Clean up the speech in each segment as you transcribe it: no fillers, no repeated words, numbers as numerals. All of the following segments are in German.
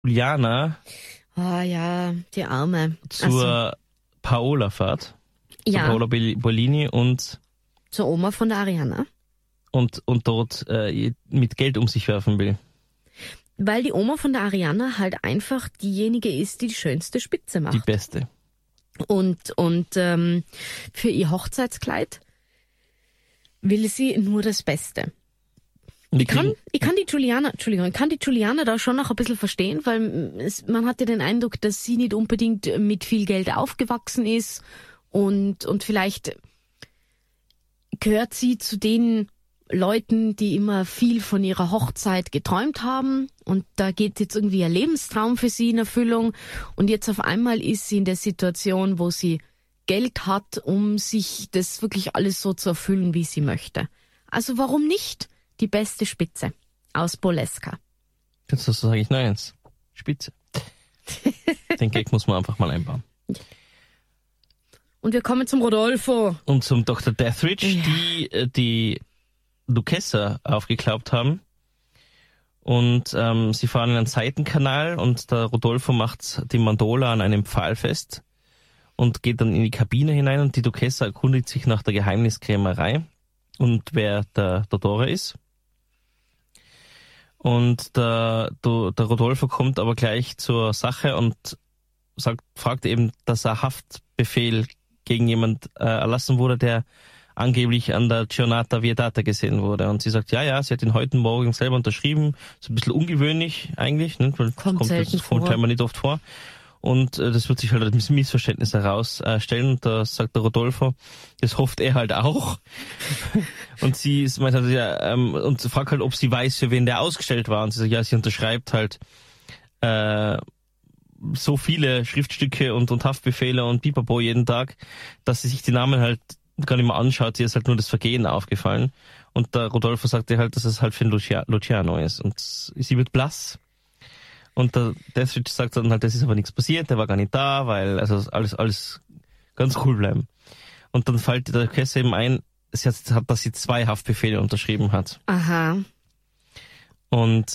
Juliana Oh ja, die Arme. zur Paola fährt. Ja. Paola Bollini und Zur Oma von der Arianna. dort mit Geld um sich werfen will. Weil die Oma von der Arianna halt einfach diejenige ist, die schönste Spitze macht. Die Beste. Und für ihr Hochzeitskleid will sie nur das Beste. Ich kann die Juliana da schon noch ein bisschen verstehen, weil man hat ja den Eindruck, dass sie nicht unbedingt mit viel Geld aufgewachsen ist und vielleicht gehört sie zu den Leuten, die immer viel von ihrer Hochzeit geträumt haben und da geht jetzt irgendwie ein Lebenstraum für sie in Erfüllung und jetzt auf einmal ist sie in der Situation, wo sie Geld hat, um sich das wirklich alles so zu erfüllen, wie sie möchte. Also warum nicht die beste Spitze aus Boleska? Jetzt sage ich nein, Spitze. Den Gag muss man einfach mal einbauen. Und wir kommen zum Rodolfo. Und zum Dr. Deathridge, Ja. die Duquesa aufgeklaubt haben. Und sie fahren in einen Seitenkanal und der Rodolfo macht die Mandola an einem Pfahl fest und geht dann in die Kabine hinein und die Duquesa erkundigt sich nach der Geheimniskrämerei und wer der Dottore ist. Und der Rodolfo kommt aber gleich zur Sache und fragt eben, dass ein Haftbefehl gegen jemand erlassen wurde, der angeblich an der Giornata Vietata gesehen wurde. Und sie sagt, ja, sie hat ihn heute Morgen selber unterschrieben. Ist ein bisschen ungewöhnlich eigentlich, ne? Weil das kommt scheinbar nicht oft vor. Und das wird sich halt als Missverständnis herausstellen. Und da sagt der Rodolfo, das hofft er halt auch. Und sie meint halt, ja, und fragt halt, ob sie weiß, für wen der ausgestellt war. Und sie sagt, ja, sie unterschreibt halt so viele Schriftstücke und Haftbefehle und Pipapo jeden Tag, dass sie sich die Namen halt gar nicht mehr anschaut. Sie ist halt nur das Vergehen aufgefallen. Und der Rodolfo sagt ihr halt, dass es halt für Luciano ist. Und sie wird blass. Und der Deathridge sagt dann halt, das ist aber nichts passiert, der war gar nicht da, weil also alles ganz cool bleiben. Und dann fällt der Duquesa eben ein, dass sie 2 Haftbefehle unterschrieben hat. Aha. Und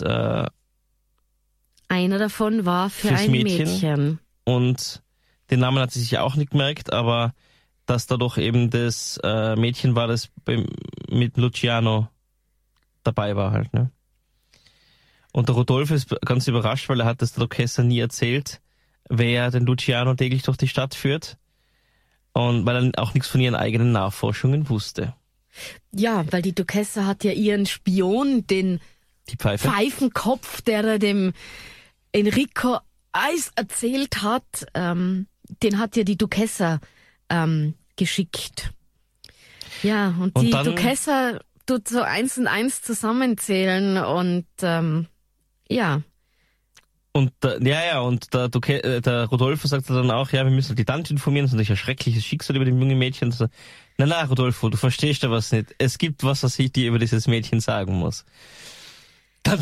einer davon war für fürs ein Mädchen. Und den Namen hat sie sich auch nicht gemerkt, aber dass da doch eben das Mädchen war, das mit Luciano dabei war halt, ne? Und der Rodolfo ist ganz überrascht, weil er hat das der Duquesa nie erzählt, wer den Luciano täglich durch die Stadt führt. Und weil er auch nichts von ihren eigenen Nachforschungen wusste. Ja, weil die Duquesa hat ja ihren Spion, den Die Pfeife. Pfeifenkopf, der er dem Enrico Eis erzählt hat, den hat ja die Duquesa geschickt. Ja, und die dann, Duquesa tut so 1 und 1 zusammenzählen und ja. Und der Rodolfo sagt dann auch, ja, wir müssen die Tante informieren, das ist natürlich ein schreckliches Schicksal über dem jungen Mädchen. So, na, Rodolfo, du verstehst da was nicht. Es gibt was ich dir über dieses Mädchen sagen muss. Da.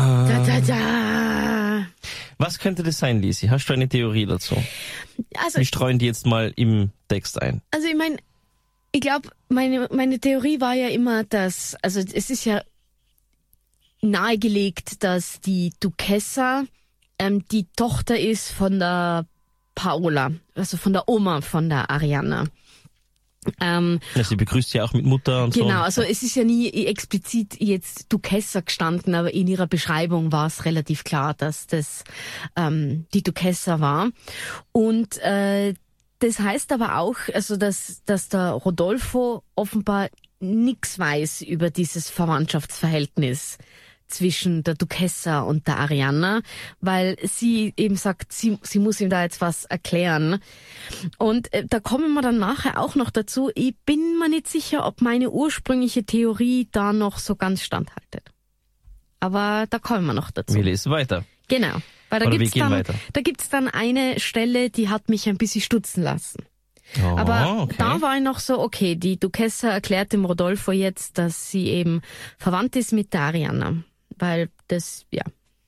Was könnte das sein, Lisi? Hast du eine Theorie dazu? Also, Wir streuen die jetzt mal im Text ein. Also ich glaube, meine Theorie war ja immer, dass, also es ist ja nahegelegt, dass die Duquesa die Tochter ist von der Paola, also von der Oma von der Arianna. Sie begrüßt sie auch mit Mutter und so. Genau, also es ist ja nie explizit jetzt Duquesa gestanden, aber in ihrer Beschreibung war es relativ klar, dass das die Duquesa war. Und das heißt aber auch, also dass der Rodolfo offenbar nichts weiß über dieses Verwandtschaftsverhältnis zwischen der Duquesa und der Arianna, weil sie eben sagt, sie muss ihm da jetzt was erklären. Und da kommen wir dann nachher auch noch dazu. Ich bin mir nicht sicher, ob meine ursprüngliche Theorie da noch so ganz standhaltet. Aber da kommen wir noch dazu. Wir lesen weiter. Genau. Weil da gibt's dann eine Stelle, die hat mich ein bisschen stutzen lassen. Oh, aber okay. Da war ich noch so, okay, die Duquesa erklärt dem Rodolfo jetzt, dass sie eben verwandt ist mit der Arianna. Weil das, ja.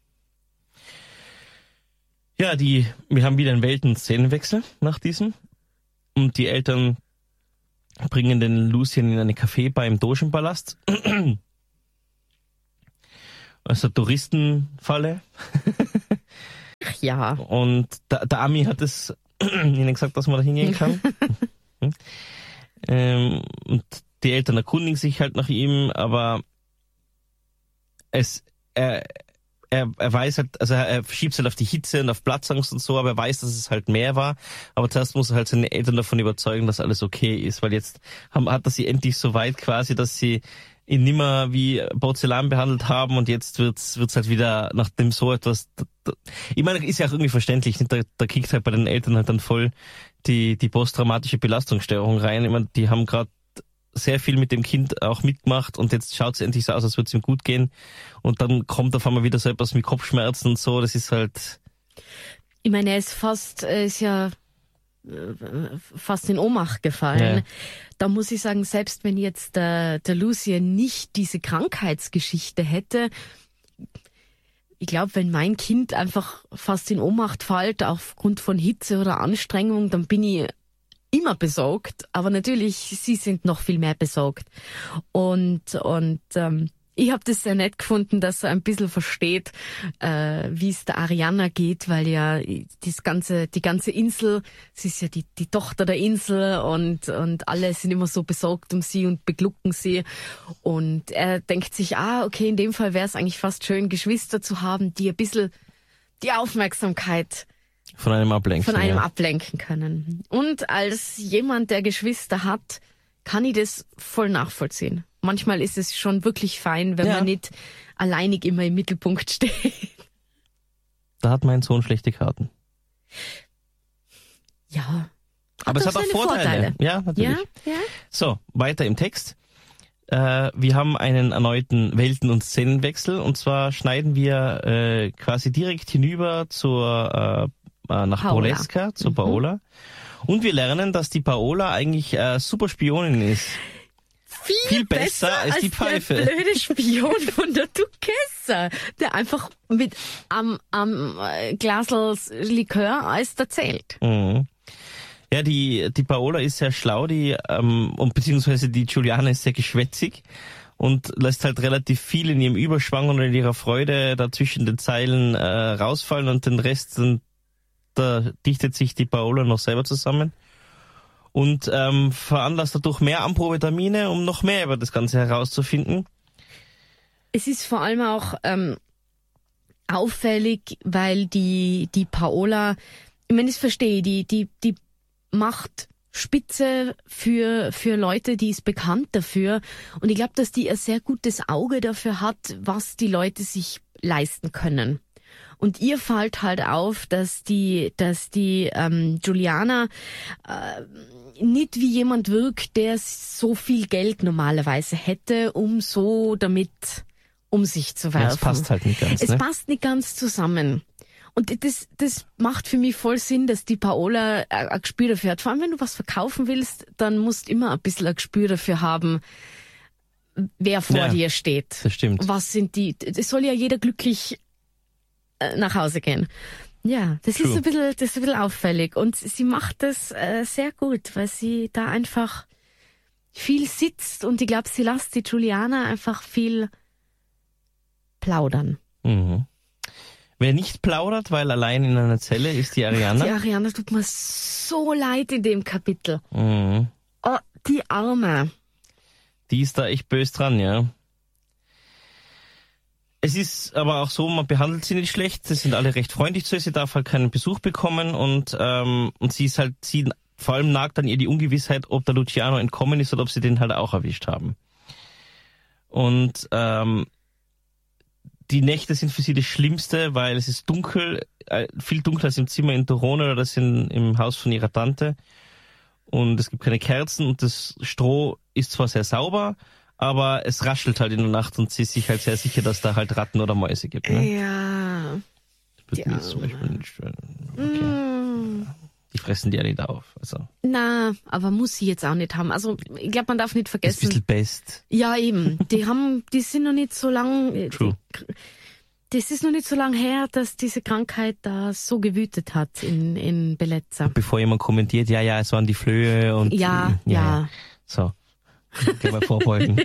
Ja, wir haben wieder einen Welten-Szenenwechsel nach diesem. Und die Eltern bringen den Lucien in eine Café-Bar im Dogenpalast. Also Touristenfalle. ja. Und der Ami hat es ihnen gesagt, dass man da hingehen kann. Und die Eltern erkundigen sich halt nach ihm, aber er weiß halt, also er schiebt es halt auf die Hitze und auf Platzangst und so, aber er weiß, dass es halt mehr war. Aber zuerst muss er halt seine Eltern davon überzeugen, dass alles okay ist, weil jetzt hat er sie endlich so weit quasi, dass sie ihn nimmer wie Porzellan behandelt haben und jetzt wird's halt wieder nach dem so etwas, ich meine, ist ja auch irgendwie verständlich, nicht? Da kickt halt bei den Eltern halt dann voll die posttraumatische Belastungsstörung rein. Ich meine, die haben gerade sehr viel mit dem Kind auch mitgemacht und jetzt schaut es endlich so aus, als würde es ihm gut gehen und dann kommt auf einmal wieder so etwas mit Kopfschmerzen und so, das ist halt... Ich meine, er ist fast in Ohnmacht gefallen. Ja. Da muss ich sagen, selbst wenn jetzt der Lucien nicht diese Krankheitsgeschichte hätte, ich glaube, wenn mein Kind einfach fast in Ohnmacht fällt aufgrund von Hitze oder Anstrengung, dann bin ich immer besorgt, aber natürlich, sie sind noch viel mehr besorgt. Und ich habe das sehr nett gefunden, dass er ein bisschen versteht, wie es der Arianna geht, weil ja die ganze Insel, sie ist ja die Tochter der Insel und alle sind immer so besorgt um sie und beglucken sie. Und er denkt sich, okay, in dem Fall wäre es eigentlich fast schön, Geschwister zu haben, die ein bisschen die Aufmerksamkeit von einem ablenken können. Und als jemand, der Geschwister hat, kann ich das voll nachvollziehen. Manchmal ist es schon wirklich fein, wenn man nicht alleinig immer im Mittelpunkt steht. Da hat mein Sohn schlechte Karten. Ja. Aber es hat auch Vorteile. Ja, natürlich. Ja. So, weiter im Text. Wir haben einen erneuten Welten- und Szenenwechsel und zwar schneiden wir quasi direkt hinüber nach Paoleska, zu Paola. Und wir lernen, dass die Paola eigentlich super Spionin ist. Viel besser als die Pfeife. Der blöde Spion von der Duquesa, der einfach mit am Glasl Likör alles erzählt. Mhm. Ja, die Paola ist sehr schlau, und beziehungsweise die Juliana ist sehr geschwätzig und lässt halt relativ viel in ihrem Überschwang und in ihrer Freude da zwischen den Zeilen rausfallen und den Rest da dichtet sich die Paola noch selber zusammen und veranlasst dadurch mehr Amphetamine, um noch mehr über das Ganze herauszufinden. Es ist vor allem auch auffällig, weil die Paola, ich meine, das verstehe ich, die macht Spitze für Leute, die ist bekannt dafür und ich glaube, dass die ein sehr gutes Auge dafür hat, was die Leute sich leisten können. Und ihr fällt halt auf, dass die Juliana nicht wie jemand wirkt, der so viel Geld normalerweise hätte, um so damit um sich zu werfen. Ja, es passt halt nicht ganz. Es passt nicht ganz zusammen. Und das macht für mich voll Sinn, dass die Paola ein Gespür dafür hat. Vor allem, wenn du was verkaufen willst, dann musst du immer ein bisschen ein Gespür dafür haben, wer vor dir steht. Das stimmt. Was sind es soll ja jeder glücklich nach Hause gehen. Ja, das ist ein bisschen auffällig. Und sie macht das sehr gut, weil sie da einfach viel sitzt und ich glaube, sie lässt die Juliana einfach viel plaudern. Mhm. Wer nicht plaudert, weil allein in einer Zelle ist die Arianna. Die Arianna tut mir so leid in dem Kapitel. Mhm. Oh, die Arme. Die ist da echt böse dran, ja. Es ist aber auch so, man behandelt sie nicht schlecht, sie sind alle recht freundlich zu ihr, sie darf halt keinen Besuch bekommen und sie ist halt, vor allem nagt an ihr die Ungewissheit, ob der Luciano entkommen ist oder ob sie den halt auch erwischt haben. Und die Nächte sind für sie das Schlimmste, weil es ist dunkel, viel dunkler als im Zimmer in Torone oder das im Haus von ihrer Tante. Und es gibt keine Kerzen und das Stroh ist zwar sehr sauber, aber es raschelt halt in der Nacht und sie ist sich halt sehr sicher, dass da halt Ratten oder Mäuse gibt. Ne? Ja. Das würde mir jetzt zum Beispiel nicht stören. Okay. Die fressen die ja nicht auf. Also. Na, aber muss sie jetzt auch nicht haben. Also ich glaube, man darf nicht vergessen. Das ist ein bisschen best. Ja, eben. Die sind noch nicht so lang. True. Das ist noch nicht so lang her, dass diese Krankheit da so gewütet hat in Bellezza. Bevor jemand kommentiert, ja, es waren die Flöhe und... Ja. So. Können wir vorbeugen.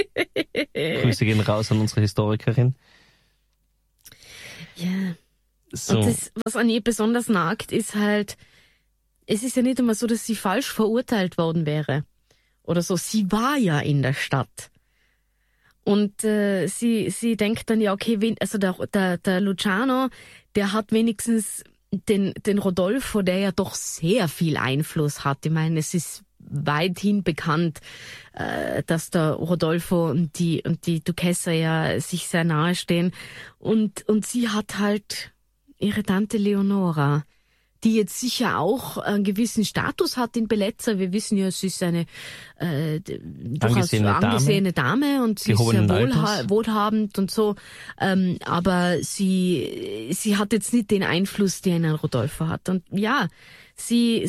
Grüße gehen raus an unsere Historikerin. Ja. So. Und das, was an ihr besonders nagt, ist halt, es ist ja nicht immer so, dass sie falsch verurteilt worden wäre. Oder so, sie war ja in der Stadt. Und sie denkt dann, ja, okay, also der Luciano, der hat wenigstens den Rodolfo, der ja doch sehr viel Einfluss hat. Ich meine, es ist weithin bekannt, dass der Rodolfo und die Duchessa ja sich sehr nahe stehen. Und sie hat halt ihre Tante Leonora, die jetzt sicher auch einen gewissen Status hat in Bellezza. Wir wissen ja, sie ist eine durchaus angesehene Dame und sie ist sehr wohlhabend und so. Aber sie hat jetzt nicht den Einfluss, den ein Rodolfo hat. Und ja, sie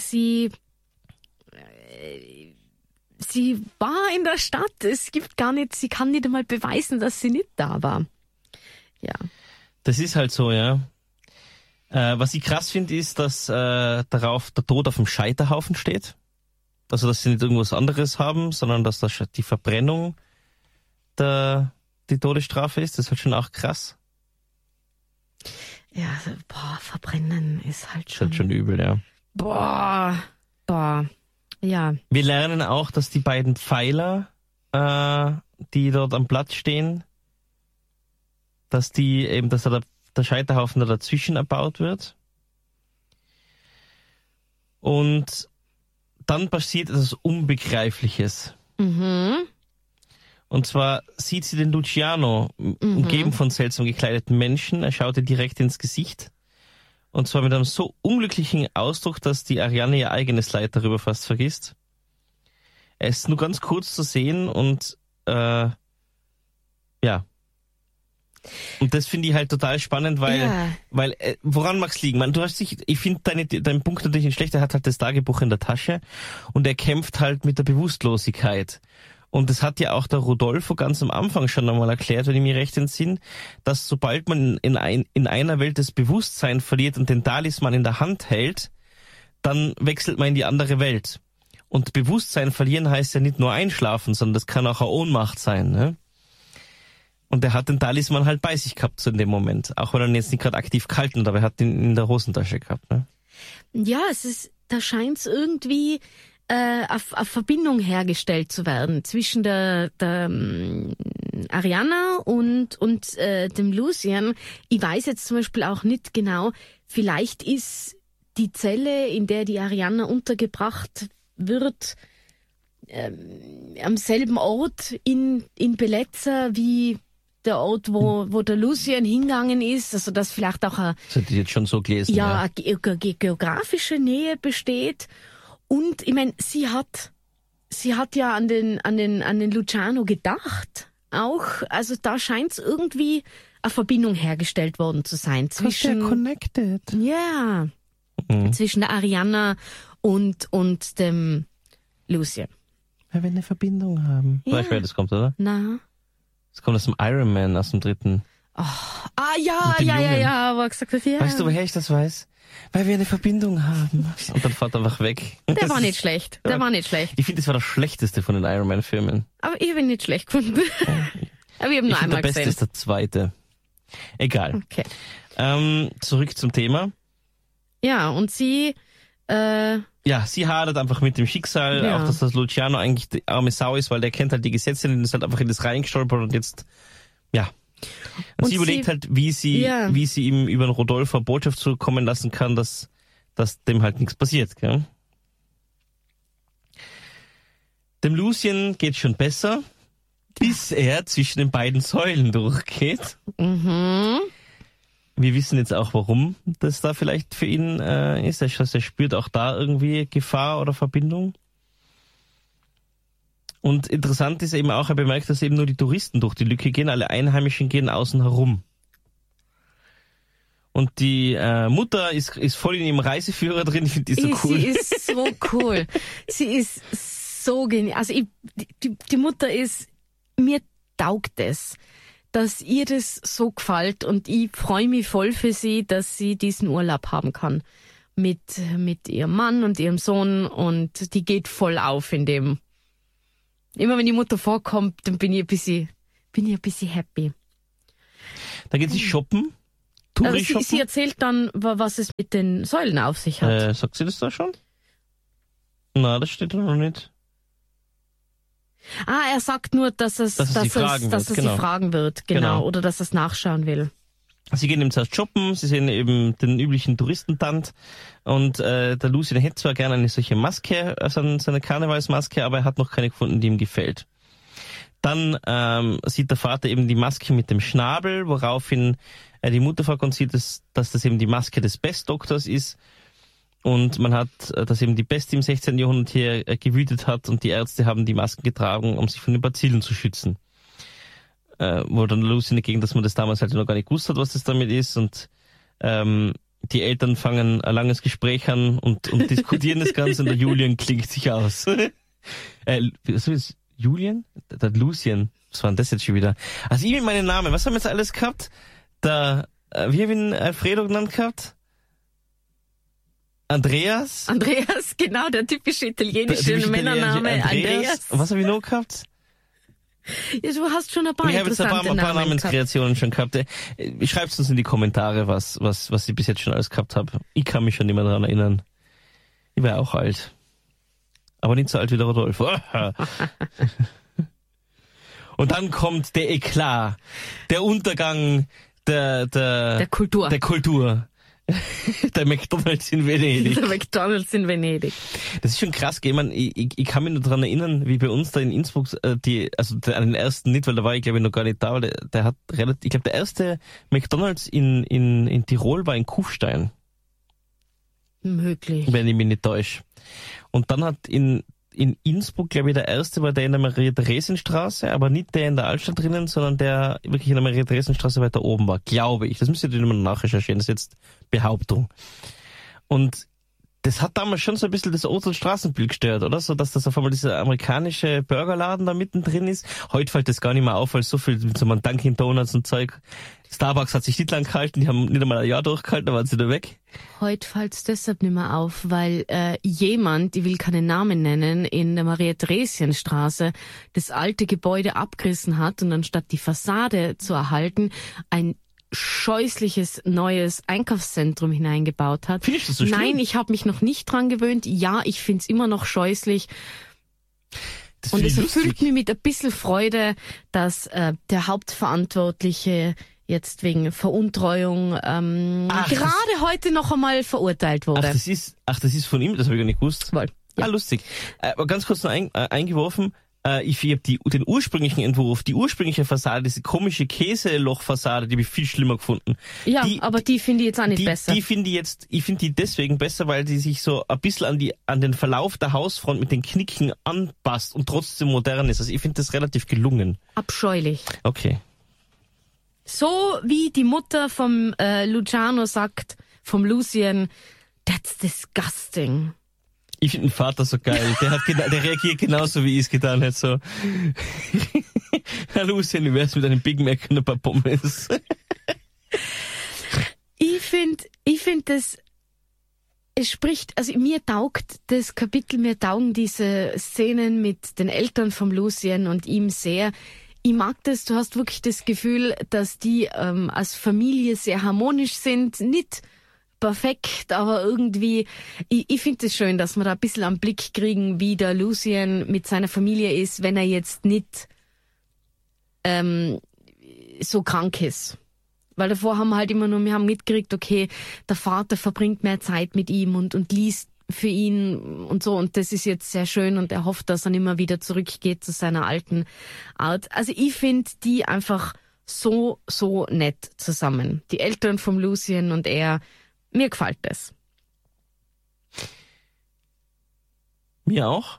war in der Stadt. Es gibt gar nicht, sie kann nicht einmal beweisen, dass sie nicht da war. Ja. Das ist halt so, ja. Was ich krass finde, ist, dass darauf der Tod auf dem Scheiterhaufen steht. Also, dass sie nicht irgendwas anderes haben, sondern dass das die Verbrennung die Todesstrafe ist. Das ist halt schon auch krass. Ja, verbrennen ist halt schon... Das ist halt schon übel, ja. Boah, ja. Wir lernen auch, dass die beiden Pfeiler, die dort am Platz stehen, dass der Scheiterhaufen da dazwischen erbaut wird. Und dann passiert etwas Unbegreifliches. Mhm. Und zwar sieht sie den Luciano umgeben von seltsam gekleideten Menschen. Er schaut ihr direkt ins Gesicht. Und zwar mit einem so unglücklichen Ausdruck, dass die Arianne ihr eigenes Leid darüber fast vergisst. Er ist nur ganz kurz zu sehen und ja. Und das finde ich halt total spannend, weil woran mag's liegen? Ich finde deinen Punkt natürlich nicht schlecht, er hat halt das Tagebuch in der Tasche und er kämpft halt mit der Bewusstlosigkeit. Und das hat ja auch der Rodolfo ganz am Anfang schon einmal erklärt, wenn ich mich recht entsinne, dass sobald man in einer Welt das Bewusstsein verliert und den Talisman in der Hand hält, dann wechselt man in die andere Welt. Und Bewusstsein verlieren heißt ja nicht nur einschlafen, sondern das kann auch eine Ohnmacht sein, ne? Und er hat den Talisman halt bei sich gehabt so in dem Moment. Auch wenn er ihn jetzt nicht gerade aktiv gehalten hat, aber er hat ihn in der Hosentasche gehabt. Ne? Ja, da scheint es irgendwie eine Verbindung hergestellt zu werden zwischen der Arianna und dem Lucien. Ich weiß jetzt zum Beispiel auch nicht genau, vielleicht ist die Zelle, in der die Arianna untergebracht wird, am selben Ort in Bellezza wie der Ort, wo der Lucien hingegangen ist, also dass vielleicht auch eine schon so gelesen, eine geografische Nähe besteht. Und ich meine, sie hat ja an den Luciano gedacht, auch, also da scheint es irgendwie eine Verbindung hergestellt worden zu sein zwischen connected. Ja. Zwischen der Arianna und dem Lucien. Weil wir eine Verbindung haben. Ja. Weißt du, wer das kommt, oder? Na. Das kommt aus dem Iron Man, aus dem 3. Oh. Ja, aber gesagt hat, ja. Weißt du, woher ich das weiß? Weil wir eine Verbindung haben. Und dann fährt er einfach weg. Der war nicht schlecht. Ich finde, das war das Schlechteste von den Iron Man Filmen. Aber ich habe ihn nicht schlecht gefunden. Aber ich habe nur einmal gesehen. Der Beste ist der 2. Egal. Okay. Zurück zum Thema. Ja, und sie... sie hadert einfach mit dem Schicksal, auch dass das Luciano eigentlich die arme Sau ist, weil der kennt halt die Gesetze und ist halt einfach in das reingestolpert und jetzt, ja. Und sie überlegt halt, wie sie ihm über den Rodolfo Botschaft zukommen lassen kann, dass dem halt nichts passiert, gell? Dem Lucien geht's schon besser, bis er zwischen den beiden Säulen durchgeht. Mhm. Wir wissen jetzt auch, warum das da vielleicht für ihn ist. Er spürt auch da irgendwie Gefahr oder Verbindung. Und interessant ist eben auch, er bemerkt, dass eben nur die Touristen durch die Lücke gehen, alle Einheimischen gehen außen herum. Und die Mutter ist voll in ihrem Reiseführer drin, ich finde die so cool. Sie ist so cool. Sie ist so genial. Also die Mutter ist, mir taugt es, dass ihr das so gefällt und ich freue mich voll für sie, dass sie diesen Urlaub haben kann mit ihrem Mann und ihrem Sohn und die geht voll auf in dem. Immer wenn die Mutter vorkommt, dann bin ich ein bisschen happy. Da geht sie shoppen Aber sie erzählt dann, was es mit den Säulen auf sich hat. Sagt sie das da schon? Na, das steht da noch nicht. Er sagt nur, dass sie fragen wird, genau. Oder dass er es nachschauen will. Sie gehen eben zuerst shoppen, sie sehen eben den üblichen Touristentant und der Lucien hätte zwar gerne eine solche Maske, also seine Karnevalsmaske, aber er hat noch keine gefunden, die ihm gefällt. Dann sieht der Vater eben die Maske mit dem Schnabel, woraufhin die Mutter fragt und sieht, dass das eben die Maske des Bestdoktors ist. Und man hat, dass eben die Pest im 16. Jahrhundert hier gewütet hat und die Ärzte haben die Masken getragen, um sich von den Bazillen zu schützen. Wo dann Lucien dagegen, dass man das damals halt noch gar nicht gewusst hat, was das damit ist. Und die Eltern fangen ein langes Gespräch an und diskutieren das Ganze und der Julian klingt sich aus. Was ist Julian? Der Lucien. Was war denn das jetzt schon wieder? Also ich mit meinen Namen. Was haben wir jetzt alles gehabt? Wie haben wir ihn Alfredo genannt gehabt? Andreas, genau, der typische italienische Männername. Andreas. Was habe ich noch gehabt? Ja, du hast schon ein paar Ich habe jetzt ein paar Namenskreationen schon gehabt. Schreibt uns in die Kommentare, was ich bis jetzt schon alles gehabt habe. Ich kann mich schon nicht mehr daran erinnern. Ich war auch alt. Aber nicht so alt wie der Rodolfo. Und dann kommt der Eklat, der Untergang der Kultur. Der McDonald's in Venedig. Der McDonald's in Venedig. Das ist schon krass, ich kann mich nur daran erinnern, wie bei uns da in Innsbruck, an den ersten nicht, weil da war ich glaube ich noch gar nicht da, weil der hat relativ, ich glaube der erste McDonald's in Tirol war in Kufstein. Möglich. Wenn ich mich nicht täusche. Und dann hat in Innsbruck, glaube ich, der erste war der in der Maria-Theresien-Straße, aber nicht der in der Altstadt drinnen, sondern der wirklich in der Maria-Theresien-Straße weiter oben war, glaube ich. Das müsst ihr immer nachrecherchieren, das ist jetzt Behauptung. Und das hat damals schon so ein bisschen das Orts- und Straßenbild gestört, oder? So, dass das auf einmal dieser amerikanische Burgerladen da mittendrin ist. Heute fällt das gar nicht mehr auf, weil so viel mit so einem Dunkin' Donuts und Zeug. Starbucks hat sich nicht lang gehalten, die haben nicht einmal ein Jahr durchgehalten, da waren sie da weg. Heute fällt es deshalb nicht mehr auf, weil jemand, ich will keinen Namen nennen, in der Maria-Theresien-Straße das alte Gebäude abgerissen hat und anstatt die Fassade zu erhalten, ein scheußliches neues Einkaufszentrum hineingebaut hat. Findest du das so schlimm? Nein, ich habe mich noch nicht dran gewöhnt. Ja, ich find's immer noch scheußlich. Und es erfüllt mich mit ein bisschen Freude, dass der Hauptverantwortliche jetzt wegen Veruntreuung gerade heute noch einmal verurteilt wurde. Ach, das ist von ihm? Das habe ich gar nicht gewusst. Voll. Ja. Lustig. Aber ganz kurz noch eingeworfen. Ich habe den ursprünglichen Entwurf, die ursprüngliche Fassade, diese komische Käselochfassade, die habe ich viel schlimmer gefunden. Ja, aber die finde ich jetzt auch nicht besser. Ich finde die deswegen besser, weil die sich so ein bisschen an den Verlauf der Hausfront mit den Knicken anpasst und trotzdem modern ist. Also ich finde das relativ gelungen. Abscheulich. Okay. So wie die Mutter vom Luciano sagt, vom Lucien, that's disgusting. Ich finde den Vater so geil. Der reagiert genauso, wie ich es getan hätte. So. Herr Lucien, wie wär's mit einem Big Mac und ein paar Pommes? Ich find das, es spricht, also mir taugt das Kapitel, mir taugen diese Szenen mit den Eltern vom Lucien und ihm sehr. Ich mag das, du hast wirklich das Gefühl, dass die als Familie sehr harmonisch sind, nicht perfekt, aber irgendwie, ich finde es schön, dass wir da ein bisschen am Blick kriegen, wie der Lucien mit seiner Familie ist, wenn er jetzt nicht so krank ist. Weil davor haben wir halt immer nur, wir haben mitgekriegt, okay, der Vater verbringt mehr Zeit mit ihm und liest für ihn und so, und das ist jetzt sehr schön und er hofft, dass er immer wieder zurückgeht zu seiner alten Art. Also ich finde die einfach so nett zusammen. Die Eltern vom Lucien und er. Mir gefällt das. Mir auch.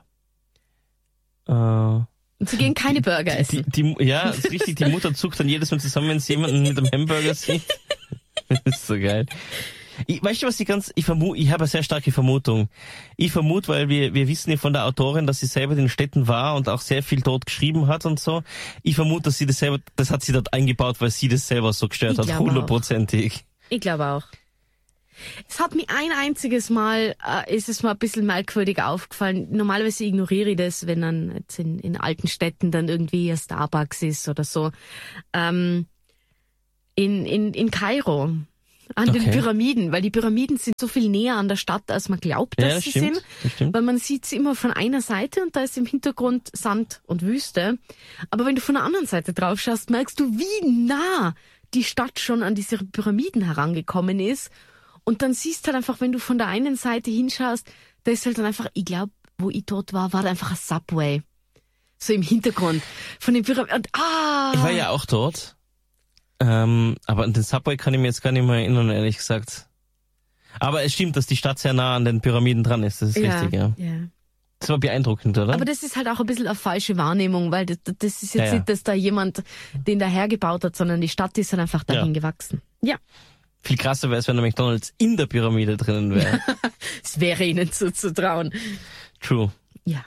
Und sie gehen keine Burger essen. Ja, ist richtig. Die Mutter zuckt dann jedes Mal zusammen, wenn sie jemanden mit einem Hamburger sieht. Das ist so geil. Weißt du, was ich habe eine sehr starke Vermutung. Ich vermute, weil wir wissen ja von der Autorin, dass sie selber in den Städten war und auch sehr viel dort geschrieben hat und so. Ich vermute, dass sie das hat sie dort eingebaut, weil sie das selber so gestört hat. 100%ig. Ich glaube auch. Es hat mir ein einziges Mal, ist es mal ein bisschen merkwürdig aufgefallen. Normalerweise ignoriere ich das, wenn dann jetzt in alten Städten dann irgendwie ein Starbucks ist oder so. In Kairo, an den Pyramiden, weil die Pyramiden sind so viel näher an der Stadt, als man glaubt, dass sie sind. Das stimmt. Weil man sieht sie immer von einer Seite und da ist im Hintergrund Sand und Wüste. Aber wenn du von der anderen Seite drauf schaust, merkst du, wie nah die Stadt schon an diese Pyramiden herangekommen ist. Und dann siehst du halt einfach, wenn du von der einen Seite hinschaust, da ist halt dann einfach, ich glaube, wo ich dort war da einfach ein Subway. So im Hintergrund von den Pyramiden. Ich war ja auch dort. Aber an den Subway kann ich mir jetzt gar nicht mehr erinnern, ehrlich gesagt. Aber es stimmt, dass die Stadt sehr nah an den Pyramiden dran ist. Das ist richtig, ja. Das war beeindruckend, oder? Aber das ist halt auch ein bisschen eine falsche Wahrnehmung, weil das ist jetzt nicht, dass da jemand den dahergebaut hat, sondern die Stadt ist halt einfach dahin gewachsen. Ja. Viel krasser wäre es, wenn der McDonald's in der Pyramide drinnen wäre. Es wäre ihnen zuzutrauen. True. Ja.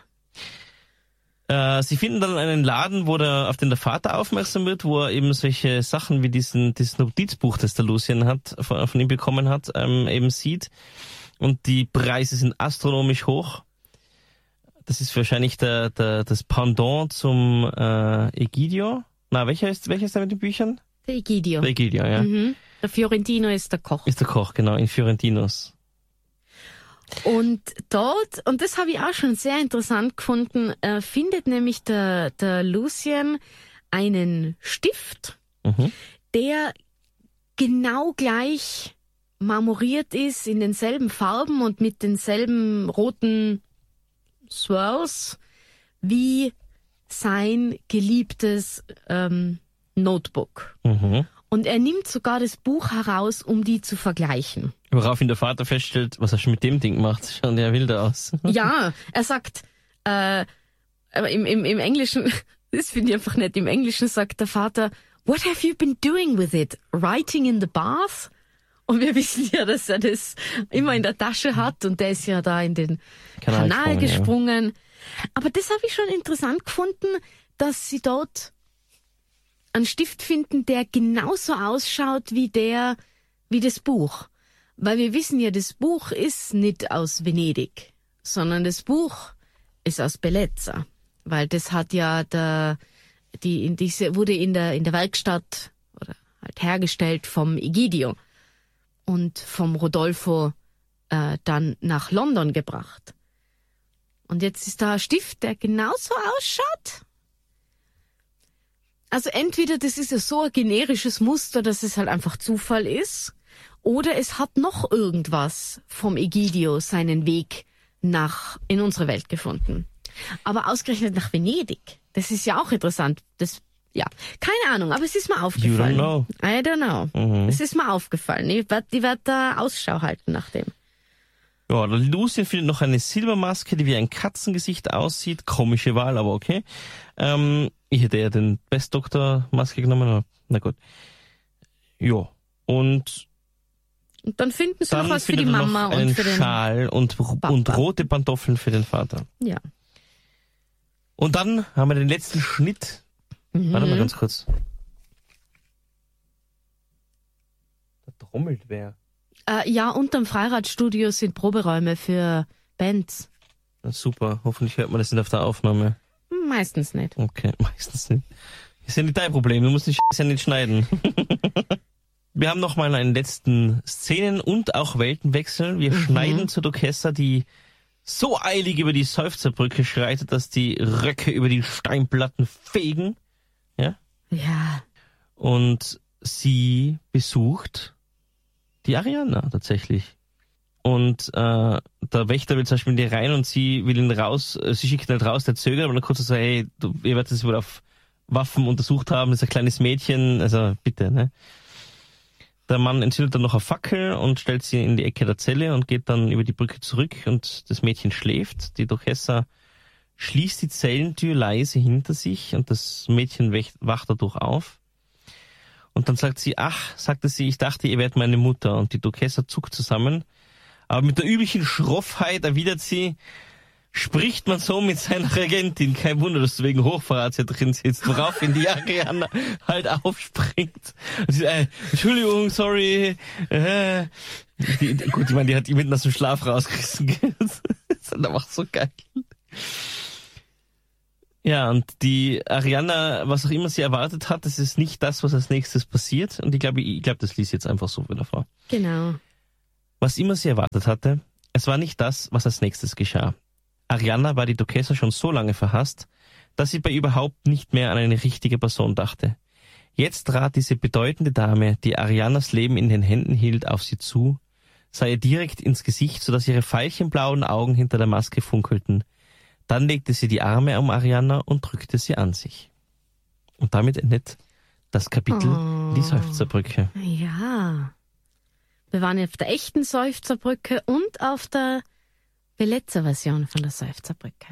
Sie finden dann einen Laden, auf den der Vater aufmerksam wird, wo er eben solche Sachen wie dieses Notizbuch, das der Lucien von ihm bekommen hat, eben sieht. Und die Preise sind astronomisch hoch. Das ist wahrscheinlich das Pendant zum Egidio. Na, welcher ist der mit den Büchern? Der Egidio. Der Egidio, ja. Mhm. Der Fiorentino ist der Koch. Ist der Koch, genau, in Fiorentinos. Und dort, und das habe ich auch schon sehr interessant gefunden, findet nämlich der Lucien einen Stift, der genau gleich marmoriert ist, in denselben Farben und mit denselben roten Swirls wie sein geliebtes Notebook. Und er nimmt sogar das Buch heraus, um die zu vergleichen. Woraufhin der Vater feststellt, was er schon mit dem Ding macht. Schaut ja wilder aus. Ja, er sagt, aber im Englischen, das finde ich einfach nett, im Englischen sagt der Vater, "What have you been doing with it? Writing in the bath?" Und wir wissen ja, dass er das immer in der Tasche hat und der ist ja da in den Kanal gesprungen. Ja. Aber das habe ich schon interessant gefunden, dass sie dort einen Stift finden, der genauso ausschaut wie das Buch. Weil wir wissen ja, das Buch ist nicht aus Venedig, sondern das Buch ist aus Bellezza. Weil das hat ja wurde in der Werkstatt oder halt hergestellt vom Egidio und vom Rodolfo dann nach London gebracht. Und jetzt ist da ein Stift, der genauso ausschaut. Also entweder das ist ja so ein generisches Muster, dass es halt einfach Zufall ist, oder es hat noch irgendwas vom Egidio seinen Weg in unsere Welt gefunden. Aber ausgerechnet nach Venedig. Das ist ja auch interessant. Keine Ahnung, aber es ist mir aufgefallen. You don't know. I don't know. Es ist mir aufgefallen. Ich werd da Ausschau halten nach dem. Ja, der Lucien findet noch eine Silbermaske, die wie ein Katzengesicht aussieht. Komische Wahl, aber okay. Ich hätte ja den Best-Doktor-Maske genommen, aber na gut. Ja, und dann finden sie noch was für die Mama und für den Schal und rote Pantoffeln für den Vater. Ja. Und dann haben wir den letzten Schnitt. Warte mal ganz kurz. Da trommelt wer. Ja, unterm Freiradstudio sind Proberäume für Bands. Na, super, hoffentlich hört man das nicht auf der Aufnahme. Meistens nicht. Okay, meistens nicht. Ist ja nicht dein Problem, du musst die Scheiße ja nicht schneiden. Wir haben nochmal einen letzten Szenen- und auch Weltenwechsel. Wir schneiden zur Duchessa, die so eilig über die Seufzerbrücke schreitet, dass die Röcke über die Steinplatten fegen. Ja? Ja. Und sie besucht die Arianna tatsächlich. Und der Wächter will zum Beispiel in die rein und sie will ihn raus, sie schickt ihn halt raus, der zögert, aber dann kurz so, hey, ihr werdet das wohl auf Waffen untersucht haben, das ist ein kleines Mädchen, also bitte, ne? Der Mann entzündet dann noch eine Fackel und stellt sie in die Ecke der Zelle und geht dann über die Brücke zurück und das Mädchen schläft. Die Duchessa schließt die Zellentür leise hinter sich und das Mädchen wacht dadurch auf. Und dann sagt sie, sagte sie, ich dachte, ihr wärt meine Mutter. Und die Duchessa zuckt zusammen. Aber mit der üblichen Schroffheit erwidert sie, spricht man so mit seiner Regentin. Kein Wunder, dass du wegen Hochverrats hier drin sitzt. Woraufhin die Arianna halt aufspringt. Und sie sagt, Entschuldigung, sorry. Gut, ich meine, die hat die mitten aus dem Schlaf rausgerissen. Das ist einfach so geil. Ja, und die Arianna, was auch immer sie erwartet hat, das ist nicht das, was als nächstes passiert. Und ich glaube, das liest jetzt einfach so wieder vor. Genau. Was immer sie erwartet hatte, es war nicht das, was als nächstes geschah. Arianna war die Duquesa schon so lange verhasst, dass sie bei überhaupt nicht mehr an eine richtige Person dachte. Jetzt trat diese bedeutende Dame, die Ariannas Leben in den Händen hielt, auf sie zu, sah ihr direkt ins Gesicht, sodass ihre veilchenblauen Augen hinter der Maske funkelten. Dann legte sie die Arme um Arianna und drückte sie an sich. Und damit endet das Kapitel Die Seufzerbrücke. Ja. Wir waren auf der echten Seufzerbrücke und auf der Bellezza-Version von der Seufzerbrücke.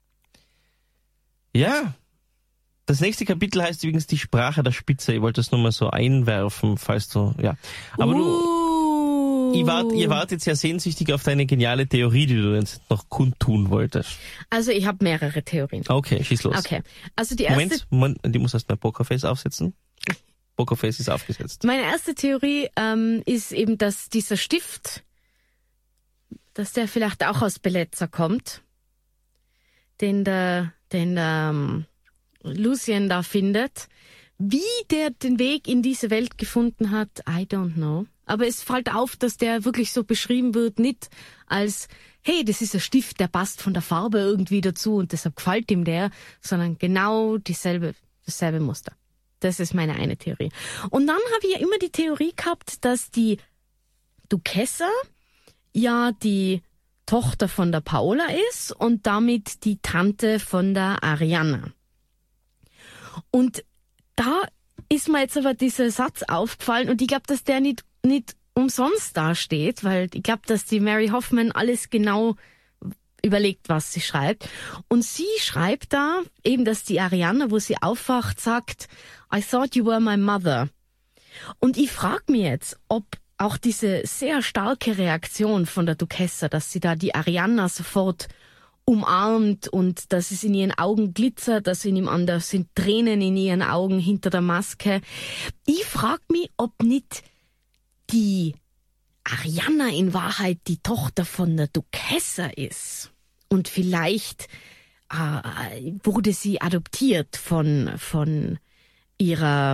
Ja. Das nächste Kapitel heißt übrigens Die Sprache der Spitze. Ich wollte es nur mal so einwerfen, falls du, ja. Aber ihr wart jetzt ja sehnsüchtig auf deine geniale Theorie, die du jetzt noch kundtun wolltest. Also ich habe mehrere Theorien. Okay, schieß los. Okay, also die erste... Moment, die muss erst mal Pokerface aufsetzen. Pokerface ist aufgesetzt. Meine erste Theorie ist eben, dass dieser Stift, dass der vielleicht auch aus Bellezza kommt, den der Lucien da findet. Wie der den Weg in diese Welt gefunden hat, I don't know. Aber es fällt auf, dass der wirklich so beschrieben wird, nicht als, hey, das ist ein Stift, der passt von der Farbe irgendwie dazu und deshalb gefällt ihm der, sondern genau dasselbe Muster. Das ist meine eine Theorie. Und dann habe ich ja immer die Theorie gehabt, dass die Duquesa ja die Tochter von der Paola ist und damit die Tante von der Arianna. Und da ist mir jetzt aber dieser Satz aufgefallen und ich glaube, dass der nicht umsonst dasteht, weil ich glaube, dass die Mary Hoffman alles genau überlegt, was sie schreibt. Und sie schreibt da eben, dass die Arianna, wo sie aufwacht, sagt, I thought you were my mother. Und ich frage mich jetzt, ob auch diese sehr starke Reaktion von der Duquesa, dass sie da die Arianna sofort umarmt und dass es in ihren Augen glitzert, dass in ihm anders sind Tränen in ihren Augen hinter der Maske. Ich frage mich, ob nicht die Arianna in Wahrheit die Tochter von der Duquesa ist. Und vielleicht wurde sie adoptiert von ihrer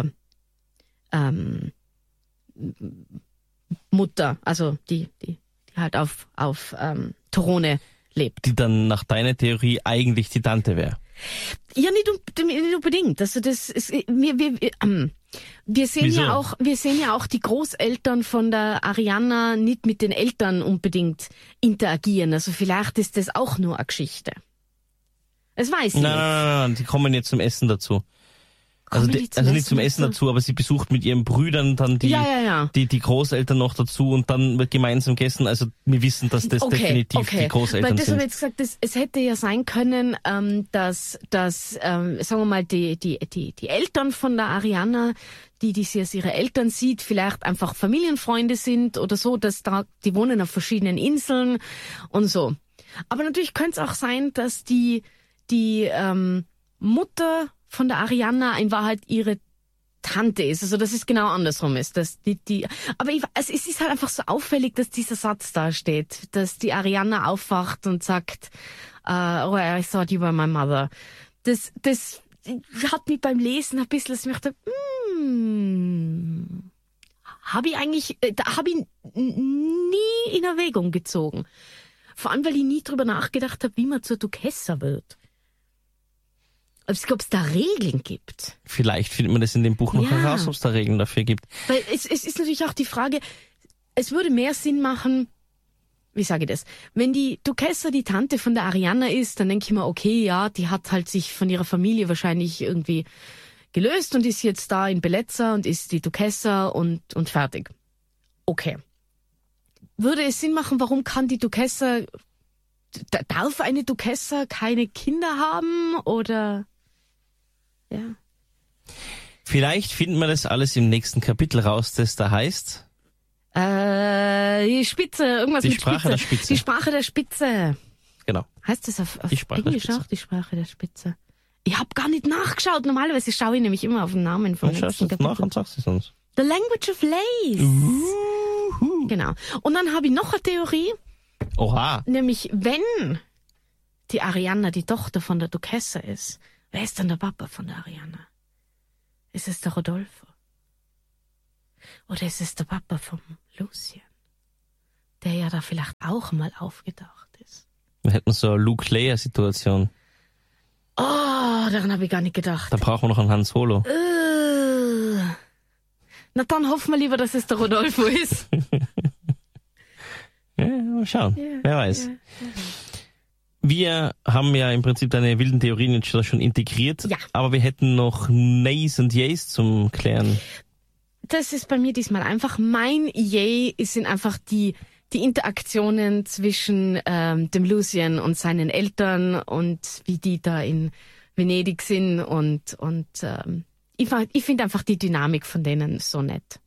Mutter, also die halt auf Torone lebt. Die dann nach deiner Theorie eigentlich die Tante wäre. Ja, nicht unbedingt. Also das ist, wir sehen ja auch die Großeltern von der Arianna nicht mit den Eltern unbedingt interagieren. Also vielleicht ist das auch nur eine Geschichte. Das weiß ich nicht. Nein, die kommen jetzt zum Essen dazu. Also nicht zum Essen dazu, aber sie besucht mit ihren Brüdern dann die Großeltern noch dazu und dann wird gemeinsam gegessen. Also wir wissen, dass das definitiv die Großeltern weil das sind. Habe ich jetzt gesagt, es hätte ja sein können, dass sagen wir mal die Eltern von der Arianna, die sie als ihre Eltern sieht, vielleicht einfach Familienfreunde sind oder so, dass die wohnen auf verschiedenen Inseln und so. Aber natürlich könnte es auch sein, dass die Mutter von der Arianna in Wahrheit ihre Tante ist. Also dass es genau andersrum ist. Aber es ist halt einfach so auffällig, dass dieser Satz da steht, dass die Arianna aufwacht und sagt, oh, I thought you were my mother. Das hat mich beim Lesen ein bisschen, dass ich dachte, habe ich nie in Erwägung gezogen. Vor allem, weil ich nie drüber nachgedacht habe, wie man zur Duquesa wird. Ob es da Regeln gibt. Vielleicht findet man das in dem Buch noch heraus, ob es da Regeln dafür gibt. Weil es ist natürlich auch die Frage, es würde mehr Sinn machen, wie sage ich das, wenn die Duquesa die Tante von der Arianna ist, dann denke ich mir, okay, ja, die hat halt sich von ihrer Familie wahrscheinlich irgendwie gelöst und ist jetzt da in Bellezza und ist die Duquesa und fertig. Okay. Würde es Sinn machen, warum kann die Duquesa, darf eine Duquesa keine Kinder haben oder... Ja. Vielleicht finden wir das alles im nächsten Kapitel raus, das da heißt... Die Spitze, irgendwas die mit Sprache Spitze. Der Spitze. Die Sprache der Spitze. Genau. Heißt das auf die Sprache Englisch auch, die Sprache der Spitze? Ich habe gar nicht nachgeschaut. Normalerweise schaue ich nämlich immer auf den Namen von den nächsten Kapitel. Nach und sagst es uns. The Language of Lace. Genau. Und dann habe ich noch eine Theorie. Oha. Nämlich, wenn die Arianna die Tochter von der Duquesa ist, Wer ist denn der Papa von der Ariana? Ist es der Rodolfo? Oder ist es der Papa vom Lucien? Der ja da vielleicht auch mal aufgetaucht ist. Wir hätten so eine Luke Leia-Situation. Oh, daran habe ich gar nicht gedacht. Da brauchen wir noch einen Han Solo. Na dann hoffen wir lieber, dass es der Rodolfo ist. Ja, mal schauen. Ja, Wer weiß. ja. Wir haben ja im Prinzip deine wilden Theorien jetzt schon integriert. Ja. Aber wir hätten noch Nays und Yays zum Klären. Das ist bei mir diesmal einfach. Mein Yay sind einfach die Interaktionen zwischen dem Lucien und seinen Eltern und wie die da in Venedig sind und ich finde einfach die Dynamik von denen so nett.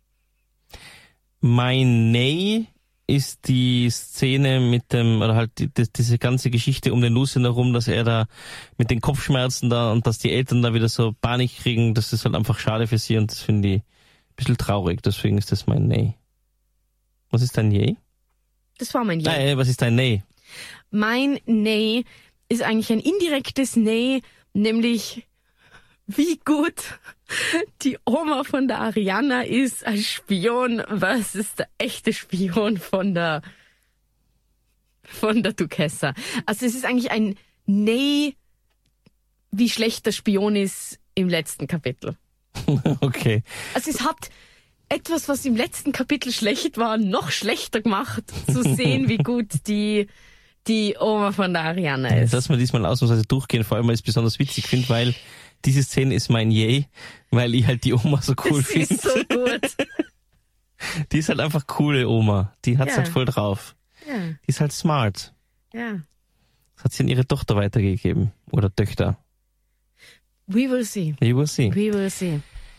Mein Nay ist die Szene mit dem, oder halt diese ganze Geschichte um den Lucien herum, dass er da mit den Kopfschmerzen da und dass die Eltern da wieder so Panik kriegen, das ist halt einfach schade für sie und das finde ich ein bisschen traurig, deswegen ist das mein Nay. Was ist dein Yay? Das war mein Yay. Was ist dein Nay? Mein Nay ist eigentlich ein indirektes Nay, nämlich wie gut die Oma von der Ariana ist als Spion. Was ist der echte Spion von der Duquesa? Also es ist eigentlich ein Nay, wie schlecht der Spion ist im letzten Kapitel. Okay. Also es hat etwas, was im letzten Kapitel schlecht war, noch schlechter gemacht, zu sehen, wie gut die Oma von der Ariana ist. Lass mal diesmal ausnahmsweise durchgehen, vor allem weil ich es besonders witzig finde, weil diese Szene ist mein Yay, weil ich halt die Oma so cool finde. Die ist so gut. Die ist halt einfach coole Oma. Die hat's halt voll drauf. Ja. Die ist halt smart. Ja. Das hat sie an ihre Tochter weitergegeben. Oder Töchter. We will see. We will see. We will see.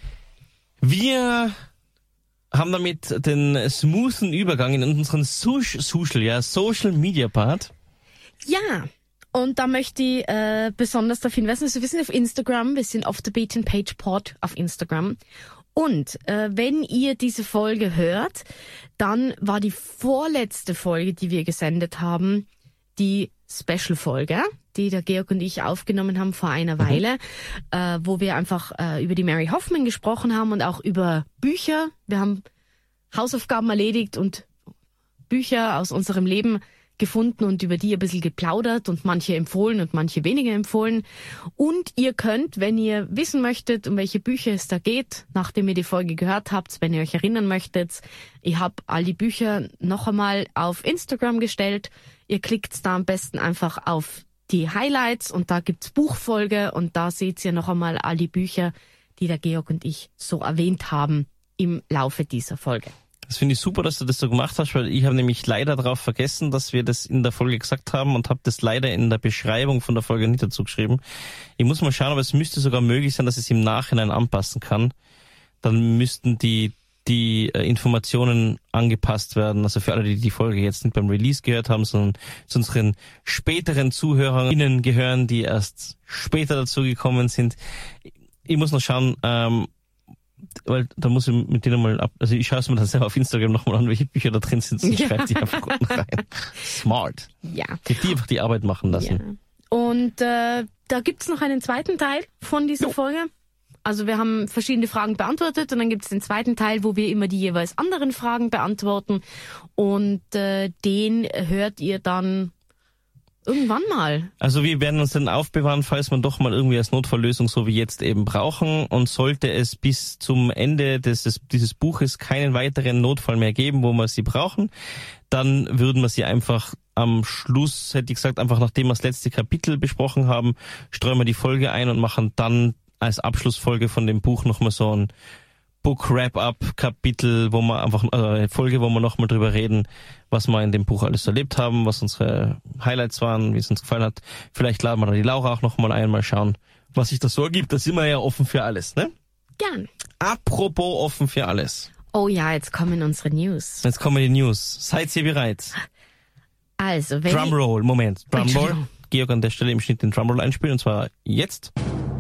Wir haben damit den smoothen Übergang in unseren Social Media Part. Ja. Und da möchte ich besonders darauf hinweisen, also wir sind auf Instagram, wir sind auf The Beaten Page Pod auf Instagram. Und wenn ihr diese Folge hört, dann war die vorletzte Folge, die wir gesendet haben, die Special-Folge, die der Georg und ich aufgenommen haben vor einer Weile, wo wir einfach über die Mary Hoffman gesprochen haben und auch über Bücher. Wir haben Hausaufgaben erledigt und Bücher aus unserem Leben gefunden und über die ein bisschen geplaudert und manche empfohlen und manche weniger empfohlen. Und ihr könnt, wenn ihr wissen möchtet, um welche Bücher es da geht, nachdem ihr die Folge gehört habt, wenn ihr euch erinnern möchtet, ich habe all die Bücher noch einmal auf Instagram gestellt. Ihr klickt da am besten einfach auf die Highlights und da gibt's Buchfolge und da seht ihr noch einmal all die Bücher, die der Georg und ich so erwähnt haben im Laufe dieser Folge. Das finde ich super, dass du das so gemacht hast, weil ich habe nämlich leider darauf vergessen, dass wir das in der Folge gesagt haben und habe das leider in der Beschreibung von der Folge nicht dazu geschrieben. Ich muss mal schauen, aber es müsste sogar möglich sein, dass ich es im Nachhinein anpassen kann. Dann müssten die Informationen angepasst werden. Also für alle, die die Folge jetzt nicht beim Release gehört haben, sondern zu unseren späteren ZuhörerInnen gehören, die erst später dazu gekommen sind. Ich muss noch schauen, weil da muss ich mit denen mal also ich schaue es mir dann selber auf Instagram nochmal an, welche Bücher da drin sind und schreibe die einfach unten rein. Smart. Ja. Die einfach die Arbeit machen lassen. Ja. Und da gibt's noch einen zweiten Teil von dieser Folge. Also wir haben verschiedene Fragen beantwortet und dann gibt's den zweiten Teil, wo wir immer die jeweils anderen Fragen beantworten und den hört ihr dann irgendwann mal. Also wir werden uns dann aufbewahren, falls man doch mal irgendwie als Notfalllösung so wie jetzt eben brauchen und sollte es bis zum Ende dieses Buches keinen weiteren Notfall mehr geben, wo wir sie brauchen, dann würden wir sie einfach am Schluss, hätte ich gesagt, einfach nachdem wir das letzte Kapitel besprochen haben, streuen wir die Folge ein und machen dann als Abschlussfolge von dem Buch nochmal so ein Book-Wrap-Up-Kapitel, wo wir einfach, Folge, wo wir nochmal drüber reden, was wir in dem Buch alles erlebt haben, was unsere Highlights waren, wie es uns gefallen hat. Vielleicht laden wir da die Laura auch nochmal ein, mal schauen, was sich das so ergibt. Da sind wir ja offen für alles, ne? Gern. Apropos offen für alles. Oh ja, jetzt kommen unsere News. Jetzt kommen die News. Seid ihr bereit? Also, wenn Drumroll, Moment. Drumroll. Georg an der Stelle im Schnitt den Drumroll einspielen, und zwar jetzt.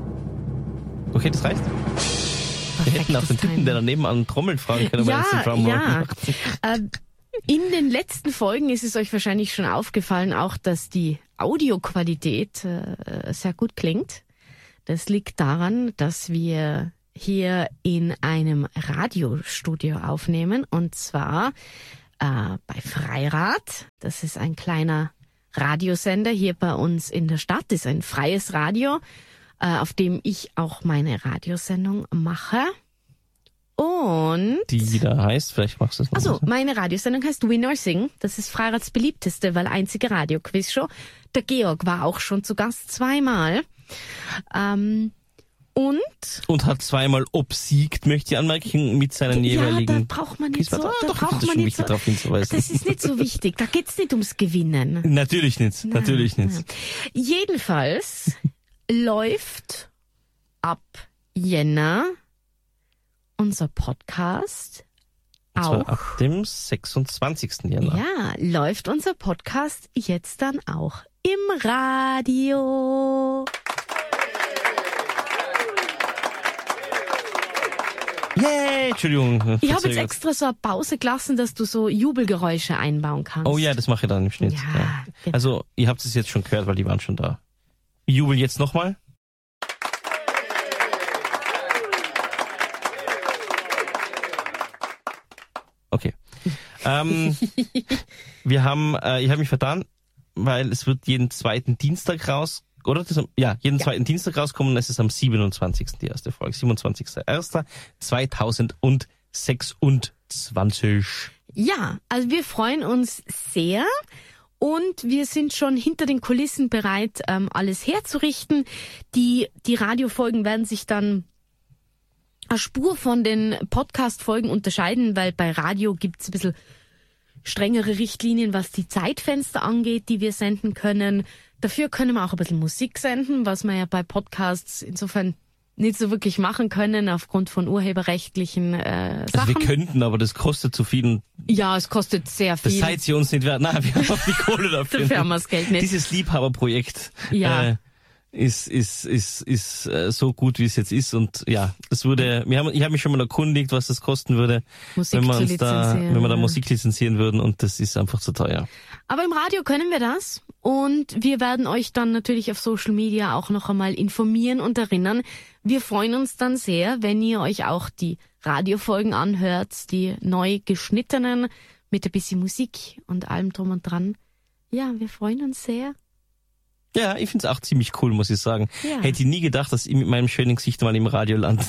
Okay, das reicht. Wir hätten auch den Typen, der daneben an Trommeln fragen können, aber jetzt den Drumroll macht. In den letzten Folgen ist es euch wahrscheinlich schon aufgefallen, auch dass die Audioqualität sehr gut klingt. Das liegt daran, dass wir hier in einem Radiostudio aufnehmen, und zwar bei Freirad. Das ist ein kleiner Radiosender hier bei uns in der Stadt. Das ist ein freies Radio, auf dem ich auch meine Radiosendung mache. Und die da heißt, vielleicht machst du es noch. Also, meine Radiosendung heißt Win or Sing. Das ist Freirads beliebteste, weil einzige Radioquiz-Show. Der Georg war auch schon zu Gast 2-mal. Und hat 2-mal obsiegt, möchte ich anmerken, mit seinen jeweiligen... Ja, da braucht man nicht so... Das ist nicht so wichtig. Da geht's nicht ums Gewinnen. Natürlich nicht. Nein, natürlich nicht. Nein. Jedenfalls läuft ab Jänner unser Podcast auch. Ab dem 26. Jänner. Ja, läuft unser Podcast jetzt dann auch im Radio. Yay, Entschuldigung. Ich habe jetzt extra so eine Pause gelassen, dass du so Jubelgeräusche einbauen kannst. Oh ja, das mache ich dann im Schnitt. Ja. Genau. Also, ihr habt es jetzt schon gehört, weil die waren schon da. Jubel jetzt nochmal. Okay. Ich habe mich vertan, weil es wird jeden zweiten Dienstag raus, oder? Jeden zweiten Dienstag rauskommen. Es ist am 27. die erste Folge. 27.01.2026. Ja, also wir freuen uns sehr. Und wir sind schon hinter den Kulissen bereit, alles herzurichten. Die Radiofolgen werden sich dann eine Spur von den Podcast-Folgen unterscheiden, weil bei Radio gibt's ein bisschen strengere Richtlinien, was die Zeitfenster angeht, die wir senden können. Dafür können wir auch ein bisschen Musik senden, was wir ja bei Podcasts insofern nicht so wirklich machen können, aufgrund von urheberrechtlichen Sachen. Also wir könnten, aber das kostet zu viel. Ja, es kostet sehr viel. Das seid ihr uns nicht wert. Nein, wir haben auch die Kohle dafür. Dafür haben wir das Geld nicht. Dieses Liebhaberprojekt ist so gut, wie es jetzt ist. Und ja, ich habe mich schon mal erkundigt, was das kosten würde, wenn wir da Musik lizenzieren würden, und das ist einfach zu teuer. Aber im Radio können wir das, und wir werden euch dann natürlich auf Social Media auch noch einmal informieren und erinnern. Wir freuen uns dann sehr, wenn ihr euch auch die Radiofolgen anhört, die neu geschnittenen, mit ein bisschen Musik und allem drum und dran. Ja, wir freuen uns sehr. Ja, ich find's auch ziemlich cool, muss ich sagen. Ja. Hätte ich nie gedacht, dass ich mit meinem schönen Gesicht mal im Radio lande.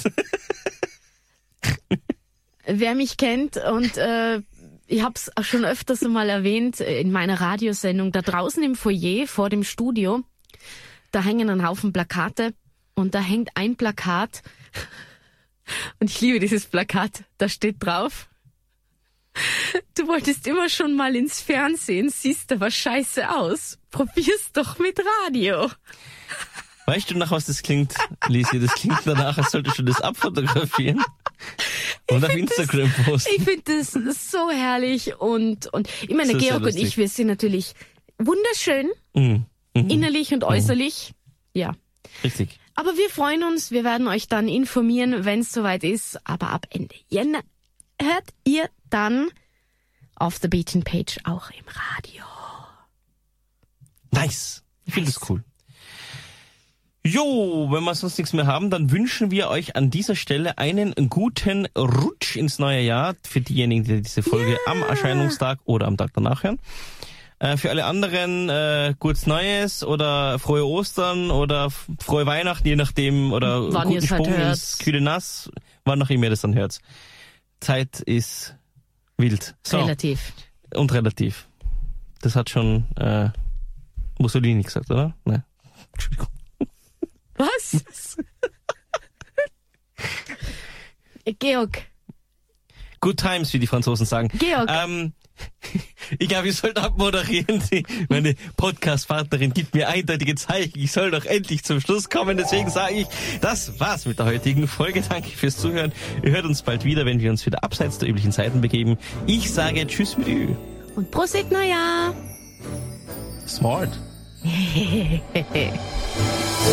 Wer mich kennt, und ich habe es schon öfters mal erwähnt in meiner Radiosendung, da draußen im Foyer vor dem Studio, da hängen ein Haufen Plakate, und da hängt ein Plakat, und ich liebe dieses Plakat, da steht drauf: Du wolltest immer schon mal ins Fernsehen, siehst aber scheiße aus. Probier's doch mit Radio. Weißt du, nach was das klingt, Lisi? Das klingt danach, als solltest du das abfotografieren und auf Instagram posten. Ich finde das so herrlich, und ich meine, Georg und ich, wir sind natürlich wunderschön, innerlich und äußerlich. Ja. Richtig. Aber wir freuen uns, wir werden euch dann informieren, wenn es soweit ist. Aber ab Ende Jänner hört ihr dann auf der Beaten Page auch im Radio. Nice. Ich finde das cool. Jo, wenn wir sonst nichts mehr haben, dann wünschen wir euch an dieser Stelle einen guten Rutsch ins neue Jahr für diejenigen, die diese Folge am Erscheinungstag oder am Tag danach hören. Für alle anderen gutes Neues oder frohe Ostern oder frohe Weihnachten, je nachdem, oder wann guten Sprung ins kühle Nass, wann auch immer ihr das dann hört. Zeit ist wild. So. Relativ. Und relativ. Das hat schon Mussolini gesagt, oder? Nein. Entschuldigung. Was? Georg. Good times, wie die Franzosen sagen. Georg. Ich glaube, ich sollte abmoderieren. Meine Podcast-Partnerin gibt mir eindeutige Zeichen. Ich soll doch endlich zum Schluss kommen. Deswegen sage ich, das war's mit der heutigen Folge. Danke fürs Zuhören. Ihr hört uns bald wieder, wenn wir uns wieder abseits der üblichen Zeiten begeben. Ich sage Tschüss mit Ü. Und Prosit Neujahr. Smart.